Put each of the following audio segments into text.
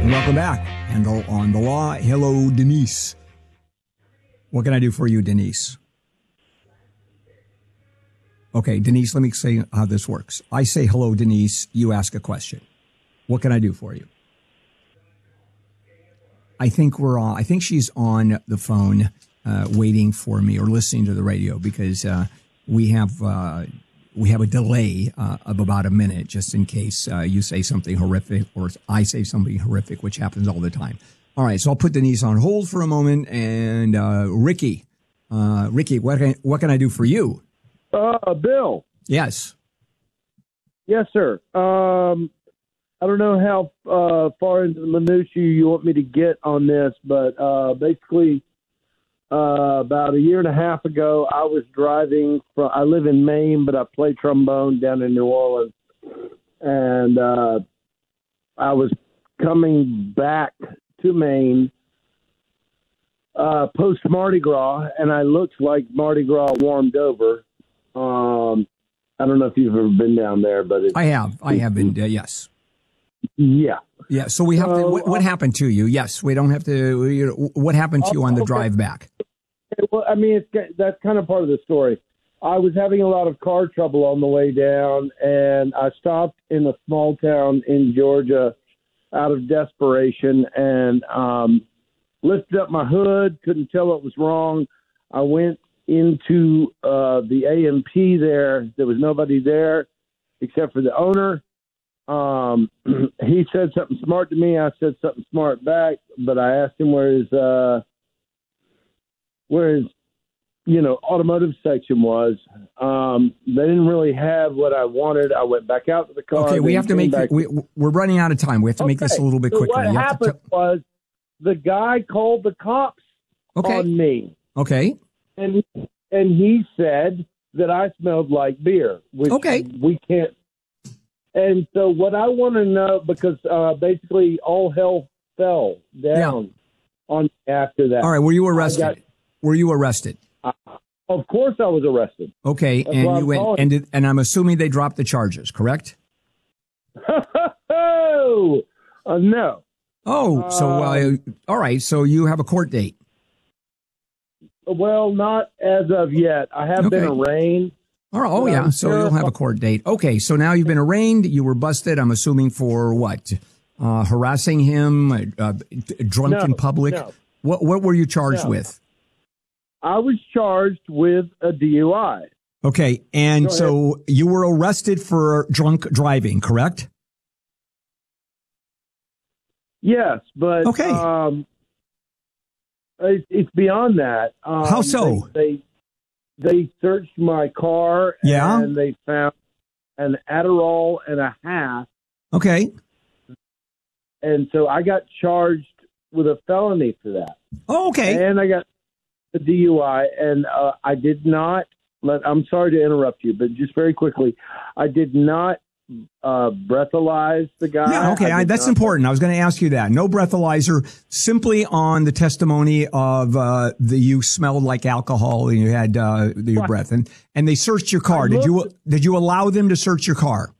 Welcome back. And on the law, hello, Denise. What can I do for you, Denise? Okay, Denise, let me say how this works. I say hello, Denise. You ask a question. What can I do for you? I think she's on the phone waiting for me or listening to the radio because we have a delay of about a minute just in case you say something horrific or I say something horrific, which happens all the time. All right, so I'll put Denise on hold for a moment. And Ricky, what can I do for you? Bill. Yes. Yes, sir. I don't know how far into the minutiae you want me to get on this, but basically about a year and a half ago, I was driving from, I live in Maine, but I play trombone down in New Orleans. And I was coming back to Maine post Mardi Gras, and I looked like Mardi Gras warmed over. I don't know if you've ever been down there, but I have been. Yes. Yeah. Yeah. So we have to. What happened to you? Yes, we don't have to. What happened to you on the drive back? Well, I mean, that's kind of part of the story. I was having a lot of car trouble on the way down, and I stopped in a small town in Georgia out of desperation and lifted up my hood. Couldn't tell what was wrong. I went into the A&P there. There was nobody there except for the owner. He said something smart to me. I said something smart back, but I asked him where his automotive section was. They didn't really have what I wanted. I went back out to the car. Okay, we have to make we're running out of time. We have to make this a little bit quicker. What happened was the guy called the cops on me. Okay. And he said that I smelled like beer, which we can't. And so what I want to know, because basically all hell fell down on after that. All right. Were you arrested? Of course I was arrested. Okay. That's and you went, and I'm assuming they dropped the charges, correct? No. Oh, so, all right. So you have a court date. Well, not as of yet. I have been arraigned. Oh, yeah. So you'll have a court date. Okay. So now you've been arraigned. You were busted, I'm assuming, for what? Harassing him, drunk in public? No. What were you charged with? I was charged with a DUI. Okay. And so you were arrested for drunk driving, correct? Yes, but it's beyond that. How so? They searched my car and they found an Adderall and a half. Okay. And so I got charged with a felony for that. Oh, okay. And I got a DUI, and I did not I'm sorry to interrupt you, but just very quickly, I did not breathalyze the guy. Yeah, okay, that's important. I was going to ask you that. No breathalyzer, simply on the testimony of you smelled like alcohol and you had your breath, and they searched your car. Did you allow them to search your car?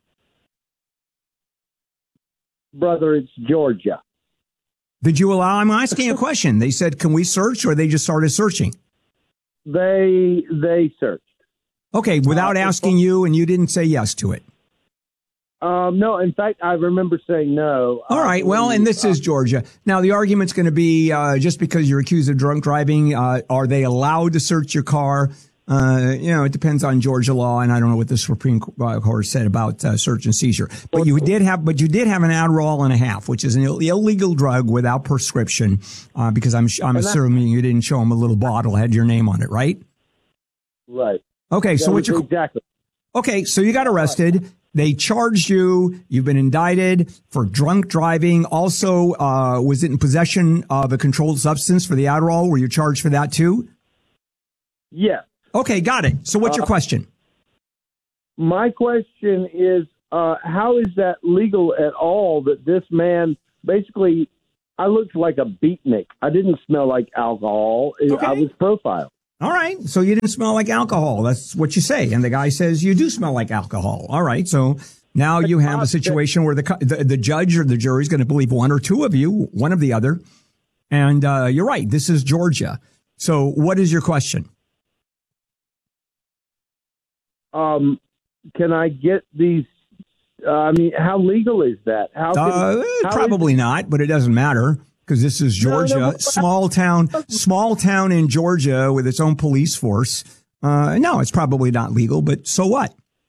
Brother, it's Georgia. Did you allow? I'm asking a question. They said, "Can we search?" Or they just started searching. They searched. Okay, without asking you, and you didn't say yes to it. No, in fact, I remember saying no. All right, well, and this is Georgia. Now, the argument's going to be just because you're accused of drunk driving, are they allowed to search your car? It depends on Georgia law, and I don't know what the Supreme Court said about search and seizure. But you did have an Adderall and a half, which is an illegal drug without prescription, because I'm assuming you didn't show them a little bottle, had your name on it, right? Right. Okay, so exactly. Okay, so you got arrested. Right. They charged you. You've been indicted for drunk driving. Also, was it in possession of a controlled substance for the Adderall? Were you charged for that too? Yes. Okay, got it. So what's your question? My question is, how is that legal at all that this man, basically, I looked like a beatnik. I didn't smell like alcohol. Okay. I was profiled. All right. So you didn't smell like alcohol. That's what you say. And the guy says you do smell like alcohol. All right. So Now you have a situation where the judge or the jury is going to believe one or two of you, one of the other. And you're right. This is Georgia. So what is your question? Can I get these? How legal is that? Probably not, but it doesn't matter because this is Georgia, No. small town in Georgia with its own police force. No, it's probably not legal, but so what?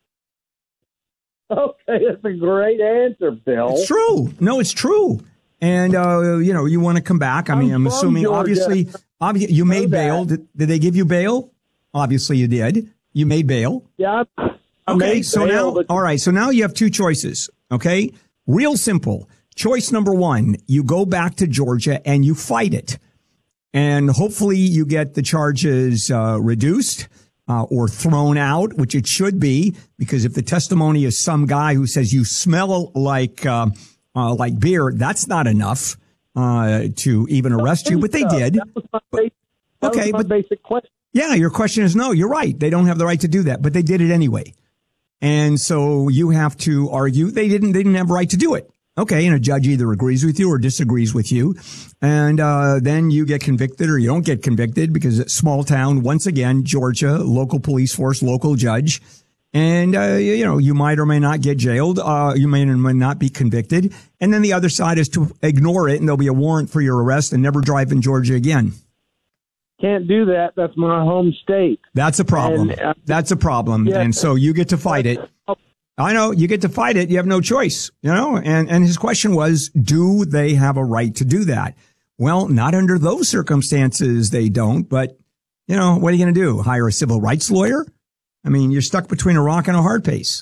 Okay, that's a great answer, Bill. It's true. No, it's true. And, you want to come back. I'm assuming, Georgia. obviously, you made bail. Did they give you bail? Obviously, you did. You made bail. Yeah. Okay, so now you have two choices. Okay, real simple. Choice number one, you go back to Georgia and you fight it. And hopefully you get the charges reduced. Or thrown out, which it should be, because if the testimony is some guy who says you smell like beer, that's not enough to even arrest you. But they did. That was my basic question. Yeah, your question is no. You're right. They don't have the right to do that, but they did it anyway. And so you have to argue they didn't have a right to do it. Okay, and a judge either agrees with you or disagrees with you, and then you get convicted or you don't get convicted because it's small town, once again, Georgia, local police force, local judge, and you might or may not get jailed, you may or may not be convicted, and then the other side is to ignore it, and there'll be a warrant for your arrest and never drive in Georgia again. Can't do that. That's my home state. That's a problem. That's a problem, yeah, and so you get to fight it. I know you get to fight it. You have no choice, and his question was, do they have a right to do that? Well, not under those circumstances. They don't. But, what are you going to do? Hire a civil rights lawyer? I mean, you're stuck between a rock and a hard place.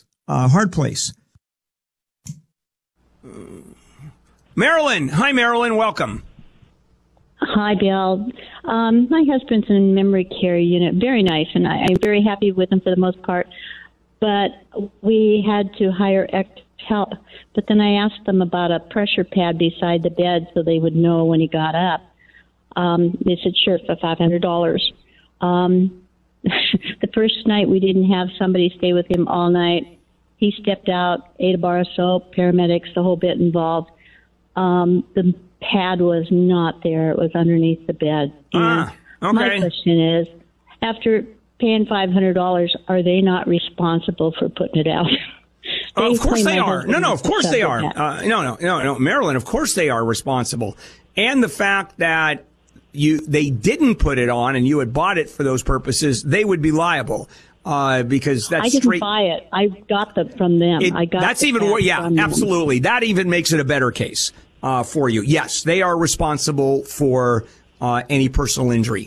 Marilyn. Hi, Marilyn. Welcome. Hi, Bill. My husband's in a memory care unit. Very nice. And I'm very happy with him for the most part. But we had to hire extra help. But then I asked them about a pressure pad beside the bed so they would know when he got up. They said, sure, for $500. The first night we didn't have somebody stay with him all night. He stepped out, ate a bar of soap, paramedics, the whole bit involved. The pad was not there. It was underneath the bed. And okay. My question is, after paying $500, are they not responsible for putting it out? Of course they are. No, of course they are. No, Marilyn, of course they are responsible. And the fact that they didn't put it on and you had bought it for those purposes, they would be liable. Because that's I didn't buy it. I got them from them. That's even more. Yeah, absolutely. That even makes it a better case for you. Yes, they are responsible for any personal injury.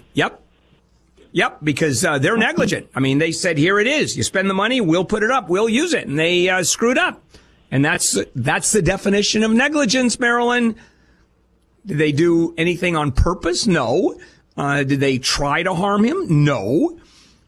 Yep, because they're negligent. I mean, they said, here it is. You spend the money, we'll put it up, we'll use it. And they screwed up. And that's the definition of negligence, Marilyn. Did they do anything on purpose? No. Did they try to harm him? No.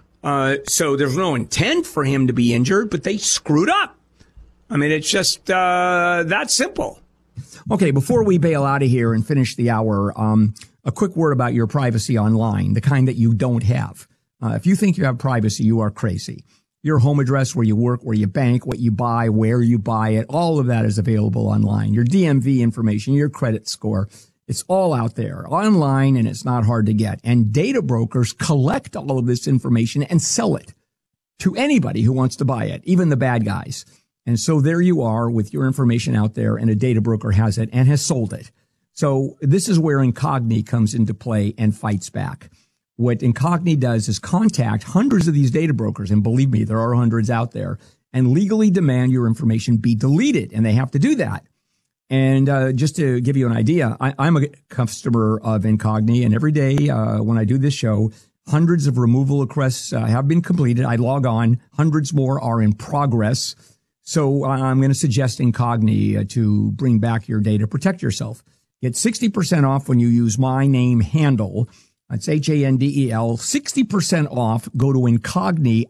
So there's no intent for him to be injured, but they screwed up. I mean, it's just that simple. Okay, before we bail out of here and finish the hour, a quick word about your privacy online, the kind that you don't have. If you think you have privacy, you are crazy. Your home address, where you work, where you bank, what you buy, where you buy it, all of that is available online. Your DMV information, your credit score, it's all out there online, and it's not hard to get. And data brokers collect all of this information and sell it to anybody who wants to buy it, even the bad guys. And so there you are with your information out there, and a data broker has it and has sold it. So this is where Incogni comes into play and fights back. What Incogni does is contact hundreds of these data brokers, and believe me, there are hundreds out there, and legally demand your information be deleted, and they have to do that. And just to give you an idea, I'm a customer of Incogni, and every day when I do this show, hundreds of removal requests have been completed. I log on. Hundreds more are in progress. So I'm going to suggest Incogni to bring back your data. Protect yourself. Get 60% off when you use my name Handel. That's HANDEL. 60% off. Go to Incogni,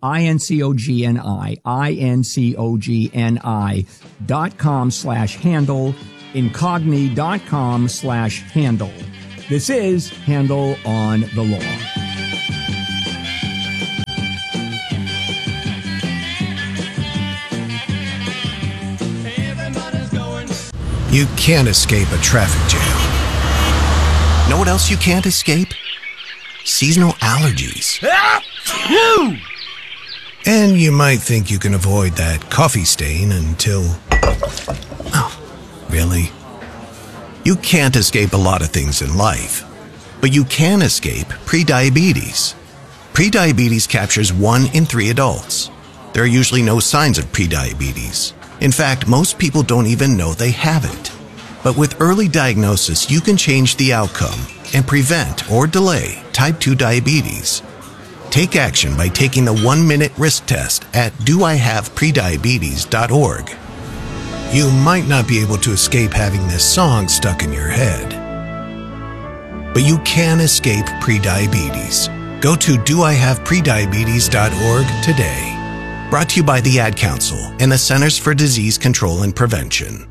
INCOGNI.com/Handel. Incogni.com/Handel. This is Handel on the Law. You can't escape a traffic jam. Know what else you can't escape? Seasonal allergies. And you might think you can avoid that coffee stain until... Oh, really? You can't escape a lot of things in life, but you can escape prediabetes. Prediabetes captures 1 in 3 adults. There are usually no signs of prediabetes. In fact, most people don't even know they have it. But with early diagnosis, you can change the outcome and prevent or delay type 2 diabetes. Take action by taking the 1-minute risk test at doihaveprediabetes.org. You might not be able to escape having this song stuck in your head, but you can escape prediabetes. Go to doihaveprediabetes.org today. Brought to you by the Ad Council and the Centers for Disease Control and Prevention.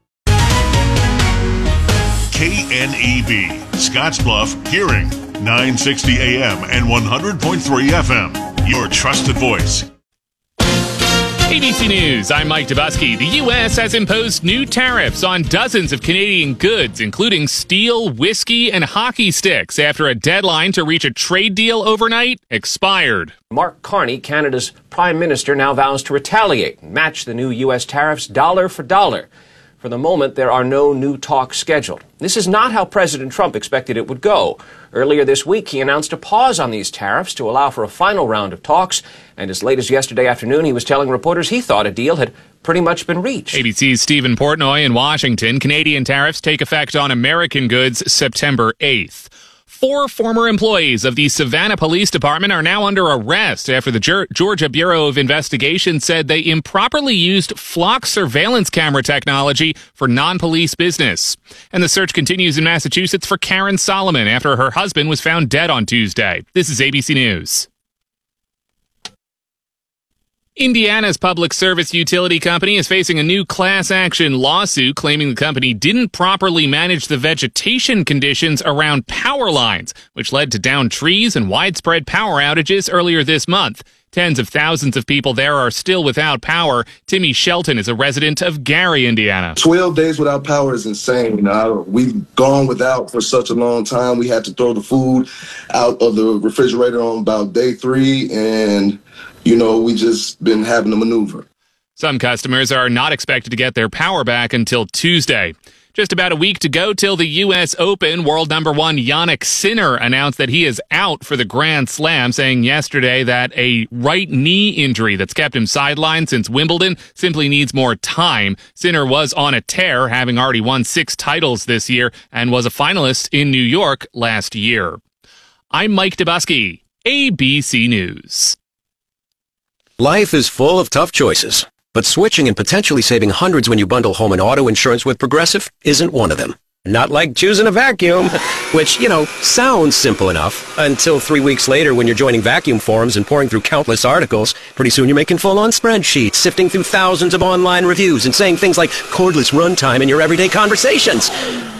KNEB, Scottsbluff, Hearing, 960 AM and 100.3 FM. Your trusted voice. ABC News, I'm Mike Dubusky. The U.S. has imposed new tariffs on dozens of Canadian goods, including steel, whiskey, and hockey sticks, after a deadline to reach a trade deal overnight expired. Mark Carney, Canada's Prime Minister, now vows to retaliate and match the new U.S. tariffs dollar for dollar. For the moment, there are no new talks scheduled. This is not how President Trump expected it would go. Earlier this week, he announced a pause on these tariffs to allow for a final round of talks. And as late as yesterday afternoon, he was telling reporters he thought a deal had pretty much been reached. ABC's Stephen Portnoy in Washington. Canadian tariffs take effect on American goods September 8th. 4 former employees of the Savannah Police Department are now under arrest after the Georgia Bureau of Investigation said they improperly used flock surveillance camera technology for non-police business. And the search continues in Massachusetts for Karen Solomon after her husband was found dead on Tuesday. This is ABC News. Indiana's public service utility company is facing a new class action lawsuit claiming the company didn't properly manage the vegetation conditions around power lines, which led to downed trees and widespread power outages earlier this month. Tens of thousands of people there are still without power. Timmy Shelton is a resident of Gary, Indiana. 12 days without power is insane. We've gone without for such a long time. We had to throw the food out of the refrigerator on about day 3, and we just been having to maneuver. Some customers are not expected to get their power back until Tuesday. Just about a week to go till the U.S. Open. World number 1 Jannik Sinner announced that he is out for the Grand Slam, saying yesterday that a right knee injury that's kept him sidelined since Wimbledon simply needs more time. Sinner was on a tear, having already won 6 titles this year and was a finalist in New York last year. I'm Mike Dubusky, ABC News. Life is full of tough choices, but switching and potentially saving hundreds when you bundle home and auto insurance with Progressive isn't one of them. Not like choosing a vacuum, which, sounds simple enough until 3 weeks later when you're joining vacuum forums and pouring through countless articles. Pretty soon you're making full-on spreadsheets, sifting through thousands of online reviews and saying things like cordless runtime in your everyday conversations.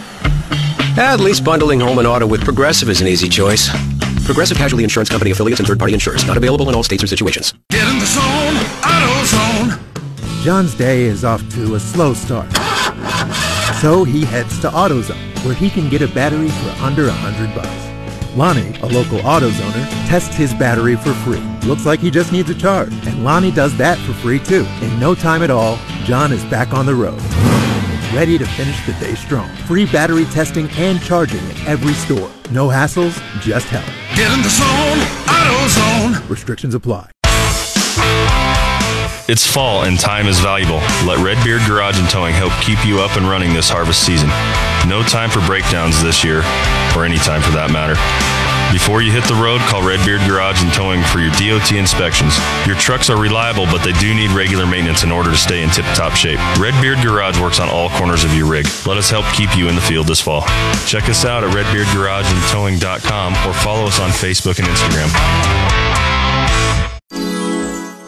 At least bundling home and auto with Progressive is an easy choice. Progressive Casualty Insurance Company affiliates and third-party insurers. Not available in all states or situations. Get in the zone, AutoZone. John's day is off to a slow start. So he heads to AutoZone, where he can get a battery for under $100. Lonnie, a local AutoZoner, tests his battery for free. Looks like he just needs a charge. And Lonnie does that for free too. In no time at all, John is back on the road, ready to finish the day strong. Free battery testing and charging at every store. No hassles, just help. Get in the zone, AutoZone. Restrictions apply. It's fall and time is valuable. Let Redbeard Garage and Towing help keep you up and running this harvest season. No time for breakdowns this year, or any time for that matter. Before you hit the road, call Redbeard Garage and Towing for your DOT inspections. Your trucks are reliable, but they do need regular maintenance in order to stay in tip-top shape. Redbeard Garage works on all corners of your rig. Let us help keep you in the field this fall. Check us out at redbeardgarageandtowing.com or follow us on Facebook and Instagram.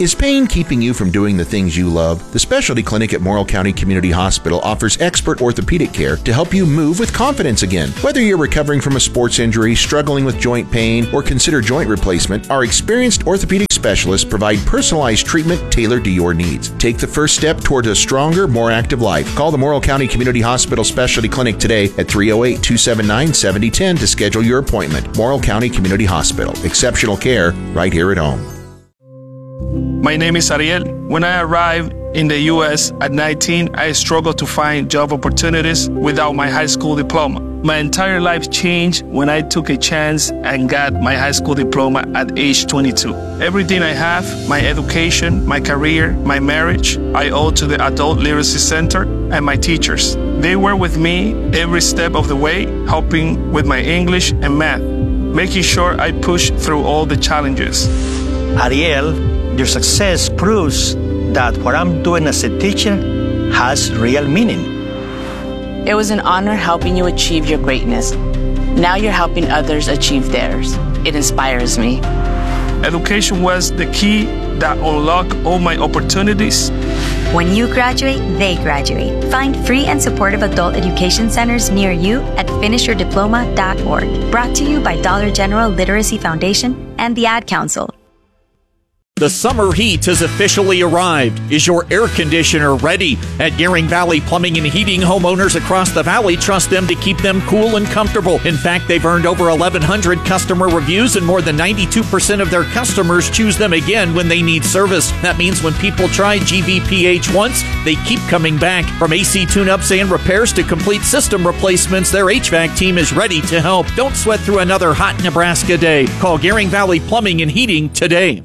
Is pain keeping you from doing the things you love? The Specialty Clinic at Morrill County Community Hospital offers expert orthopedic care to help you move with confidence again. Whether you're recovering from a sports injury, struggling with joint pain, or consider joint replacement, our experienced orthopedic specialists provide personalized treatment tailored to your needs. Take the first step towards a stronger, more active life. Call the Morrill County Community Hospital Specialty Clinic today at 308-279-7010 to schedule your appointment. Morrill County Community Hospital. Exceptional care right here at home. My name is Ariel. When I arrived in the U.S. at 19, I struggled to find job opportunities without my high school diploma. My entire life changed when I took a chance and got my high school diploma at age 22. Everything I have, my education, my career, my marriage, I owe to the Adult Literacy Center and my teachers. They were with me every step of the way, helping with my English and math, making sure I pushed through all the challenges. Ariel, your success proves that what I'm doing as a teacher has real meaning. It was an honor helping you achieve your greatness. Now you're helping others achieve theirs. It inspires me. Education was the key that unlocked all my opportunities. When you graduate, they graduate. Find free and supportive adult education centers near you at finishyourdiploma.org. Brought to you by Dollar General Literacy Foundation and the Ad Council. The summer heat has officially arrived. Is your air conditioner ready? At Gearing Valley Plumbing and Heating, homeowners across the valley trust them to keep them cool and comfortable. In fact, they've earned over 1,100 customer reviews, and more than 92% of their customers choose them again when they need service. That means when people try GVPH once, they keep coming back. From AC tune-ups and repairs to complete system replacements, their HVAC team is ready to help. Don't sweat through another hot Nebraska day. Call Gearing Valley Plumbing and Heating today.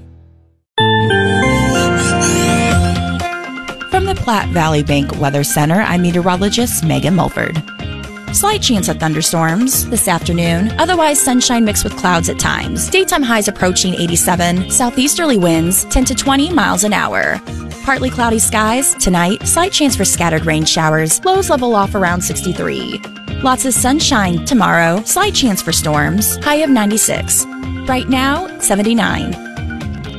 From the Platte Valley Bank Weather Center, I'm meteorologist Megan Mulford. Slight chance of thunderstorms this afternoon, otherwise sunshine mixed with clouds at times. Daytime highs approaching 87, southeasterly winds 10 to 20 miles an hour. Partly cloudy skies tonight, slight chance for scattered rain showers, lows level off around 63. Lots of sunshine tomorrow, slight chance for storms, high of 96. Right now, 79.